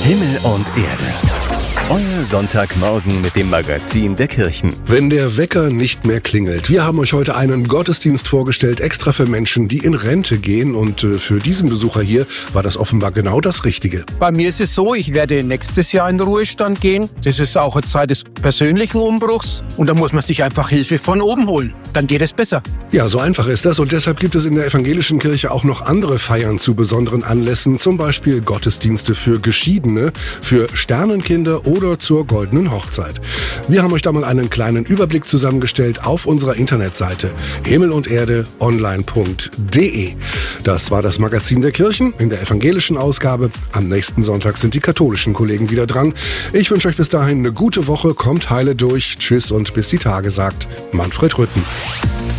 Himmel und Erde. Euer Sonntagmorgen mit dem Magazin der Kirchen. Wenn der Wecker nicht mehr klingelt. Wir haben euch heute einen Gottesdienst vorgestellt, extra für Menschen, die in Rente gehen. Und für diesen Besucher hier war das offenbar genau das Richtige. Bei mir ist es so, ich werde nächstes Jahr in den Ruhestand gehen. Das ist auch eine Zeit des persönlichen Umbruchs. Und da muss man sich einfach Hilfe von oben holen. Dann geht es besser. Ja, so einfach ist das. Und deshalb gibt es in der evangelischen Kirche auch noch andere Feiern zu besonderen Anlässen. Zum Beispiel Gottesdienste für Geschiedene, für Sternenkinder oder zur goldenen Hochzeit. Wir haben euch da mal einen kleinen Überblick zusammengestellt auf unserer Internetseite himmelunderdeonline.de. Das war das Magazin der Kirchen in der evangelischen Ausgabe. Am nächsten Sonntag sind die katholischen Kollegen wieder dran. Ich wünsche euch bis dahin eine gute Woche, kommt heile durch. Tschüss und bis die Tage, sagt Manfred Rütten.